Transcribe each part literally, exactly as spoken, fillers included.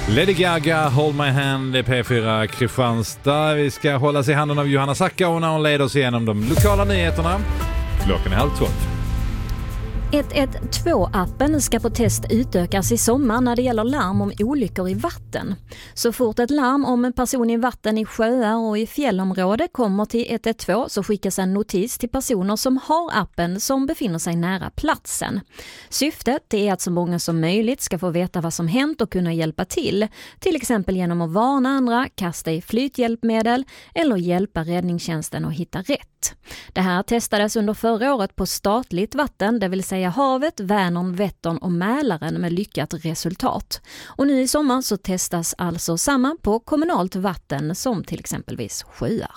Lady Gaga, Hold My Hand, det är P fyra Kristianstad. Vi ska hålla sig i handen av Johanna Sacka när hon leder oss igenom de lokala nyheterna. Klockan är halv tolv. ett ett två-appen ska på test utökas i sommar när det gäller larm om olyckor i vatten. Så fort ett larm om en person i vatten i sjöar och i fjällområde kommer till ett ett två så skickas en notis till personer som har appen som befinner sig nära platsen. Syftet är att så många som möjligt ska få veta vad som hänt och kunna hjälpa till. Till exempel genom att varna andra, kasta i flythjälpmedel eller hjälpa räddningstjänsten att hitta rätt. Det här testades under förra året på statligt vatten, det vill säga havet, Vänern, Vättern och Mälaren med lyckat resultat. Och nu i sommar så testas alltså samma på kommunalt vatten som till exempelvis sjöar.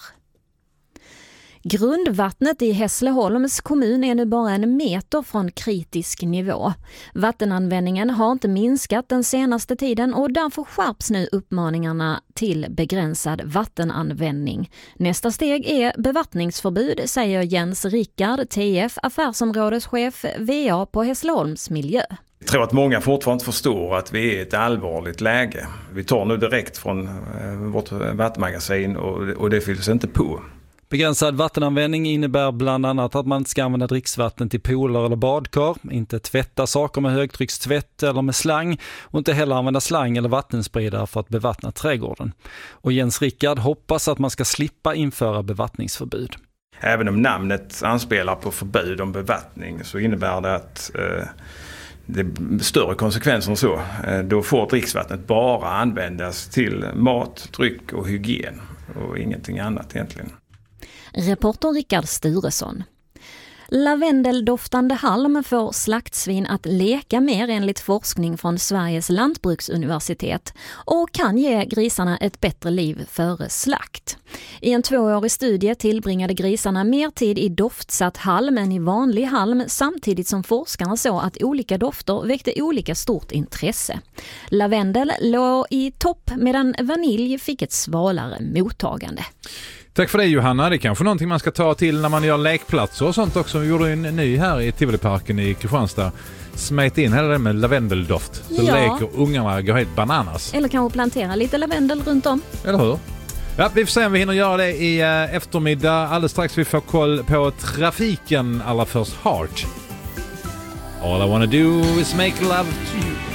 Grundvattnet i Hässleholms kommun är nu bara en meter från kritisk nivå. Vattenanvändningen har inte minskat den senaste tiden och därför skärps nu uppmaningarna till begränsad vattenanvändning. Nästa steg är bevattningsförbud, säger Jens Rickard, T F, affärsområdeschef V A på Hässleholms miljö. Jag tror att många fortfarande förstår att vi är i ett allvarligt läge. Vi tar nu direkt från vårt vattenmagasin och det fylls inte på. Begränsad vattenanvändning innebär bland annat att man ska använda dricksvatten till pooler eller badkar, inte tvätta saker med högtryckstvätt eller med slang och inte heller använda slang eller vattenspridare för att bevattna trädgården. Och Jens Rickard hoppas att man ska slippa införa bevattningsförbud. Även om namnet anspelar på förbud om bevattning så innebär det att eh, det är större konsekvenser än så. Eh, då får dricksvattnet bara användas till mat, dryck och hygien och ingenting annat egentligen. Reporter Rickard Sturesson. Lavendeldoftande halm får slaktsvin att leka mer enligt forskning från Sveriges lantbruksuniversitet och kan ge grisarna ett bättre liv före slakt. I en tvåårig studie tillbringade grisarna mer tid i doftsatt halm än i vanlig halm samtidigt som forskarna såg att olika dofter väckte olika stort intresse. Lavendel låg i topp medan vanilj fick ett svalare mottagande. Tack för det Johanna, det är kanske någonting man ska ta till när man gör lekplatser och sånt också. Vi gjorde en ny här i Tivoliparken i Kristianstad. Smält in hela det med lavendeldoft. Så ja. Leker ungarna går helt bananas. Eller kanske plantera lite lavendel runt om. Eller hur? Ja, vi får se om vi hinner göra det i uh, eftermiddag. Alldeles strax vi får koll på trafiken. Allra först Heart. All I wanna do is make love to you.